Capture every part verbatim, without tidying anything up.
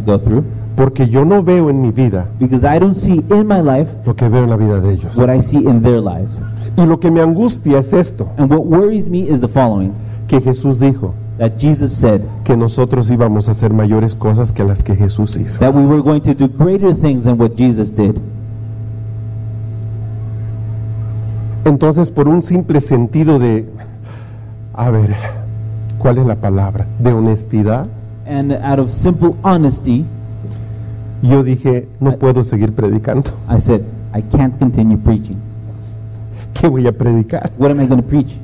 go through. Porque yo no veo en mi vida Because I don't see in my life lo que veo en la vida de ellos. what I see in their lives. Y lo que me angustia es esto, And what worries me is the following, que Jesús dijo that Jesus said que nosotros íbamos a hacer mayores cosas que las que Jesús hizo. that we were going to do greater things than what Jesus did. Entonces, por un simple sentido de, a ver, ¿cuál es la palabra? De honestidad, And out of simple honesty, yo dije, no puedo seguir predicando. I said, I can't continue preaching. ¿Qué voy a predicar? What am I going to preach?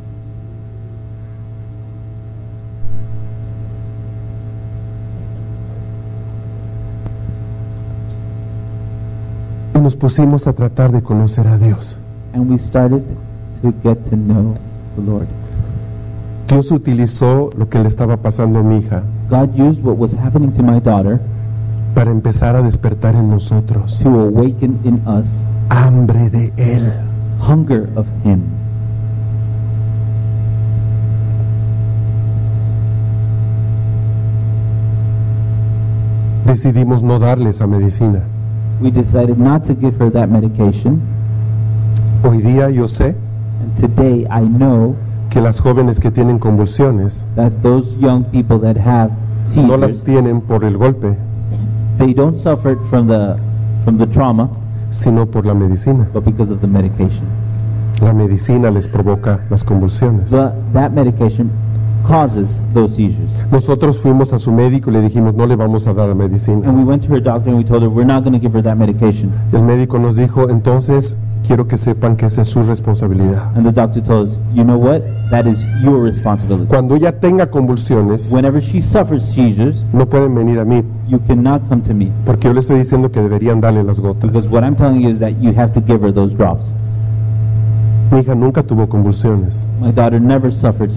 Y nos pusimos a tratar de conocer a Dios. And we started to get to know the Lord. Dios utilizó lo que le estaba pasando a mi hija God used what was happening to my daughter para empezar a despertar en nosotros to awaken in us hambre de Él. hunger of Him. Decidimos no darle esa medicina. We decided not to give her that medication, Hoy día yo sé and today I know que las jóvenes que tienen convulsiones that those young people that have no las seizures, tienen por el golpe, they don't suffer it from the from the trauma, sino por la medicina. but because of the medication. La medicina les provoca las convulsiones. The, that medication causes those seizures. Nosotros fuimos a su médico y le dijimos, no le vamos a dar la medicina. And we went to her doctor and we told her we're not going to give her that medication. El médico nos dijo, entonces quiero que sepan que esa es su responsabilidad. And the doctor told us, you know what? That is your responsibility. Cuando ella tenga convulsiones, Whenever she suffers seizures, no pueden venir a mí, you cannot come to me, porque yo le estoy diciendo que deberían darle las gotas. because what I'm telling you is that you have to give her those drops. Mi hija nunca tuvo convulsiones. My daughter never suffered